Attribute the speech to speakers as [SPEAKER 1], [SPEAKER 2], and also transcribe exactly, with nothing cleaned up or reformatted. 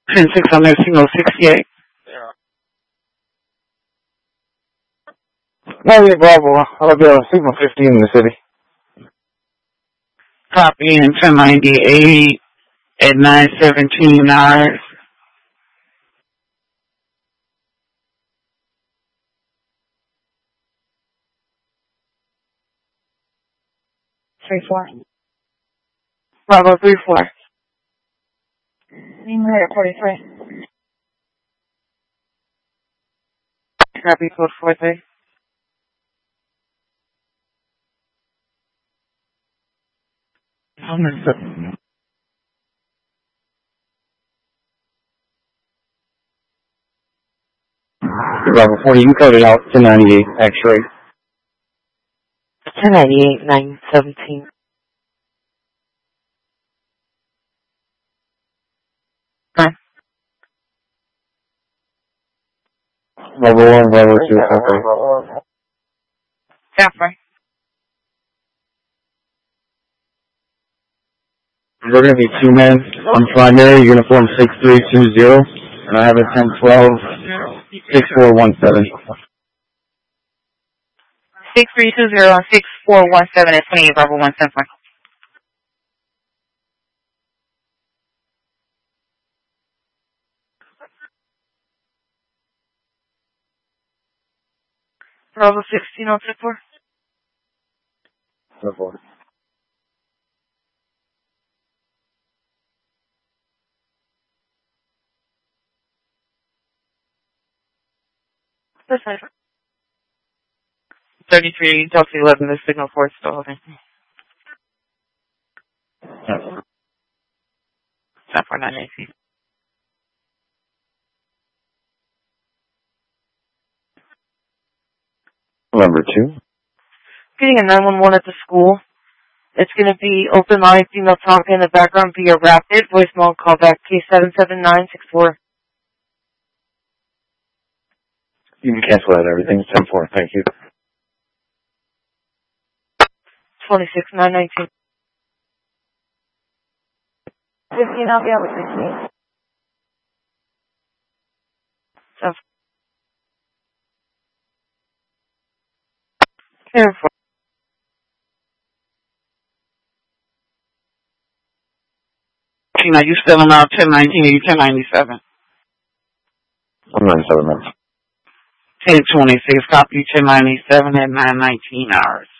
[SPEAKER 1] ten six on that signal sixty-eight.
[SPEAKER 2] ninety-eight Bravo, I'll be on signal fifteen in the city.
[SPEAKER 1] Copy in ten ninety-eight at nine seventeen hours.
[SPEAKER 3] Three four.
[SPEAKER 1] Bravo three four.
[SPEAKER 3] Numerator forty-three.
[SPEAKER 1] Copy code four three.
[SPEAKER 2] Bravo forty, you can code it out, ten ninety-eight, X-ray.
[SPEAKER 4] ten ninety-eight, nine seventeen.
[SPEAKER 1] Okay.
[SPEAKER 2] Bravo one, Bravo two, okay.
[SPEAKER 1] Caffrey.
[SPEAKER 2] We're going to be two men on primary, uniform six three two zero, and I have a ten twelve, six four one seven.
[SPEAKER 3] six three two zero, six four one seven at twenty-eight Bravo one seven five. Bravo sixteen oh two four.
[SPEAKER 2] No four.
[SPEAKER 3] That's fine. thirty-three, Delta eleven, the signal four is still holding. Stop for nine eighteen.
[SPEAKER 2] Number two.
[SPEAKER 3] Getting a nine one one at the school. It's going to be open line, female talking in the background via rapid. Voicemail call back, case seven seven nine six four.
[SPEAKER 2] You can cancel that, everything's ten four, thank you.
[SPEAKER 3] twenty-six nine nineteen.
[SPEAKER 5] fifteen, I'll be out with sixteen.
[SPEAKER 3] So, careful.
[SPEAKER 1] Are you still around ten nineteen or you ten ninety-seven?
[SPEAKER 2] I'm ninety-seven minutes.
[SPEAKER 1] ten twenty-six, copy ten ninety-seven at nine nineteen hours.